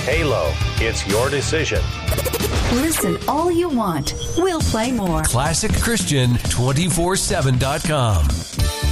Halo. It's your decision. Listen all you want. We'll play more. ClassicChristian247.com.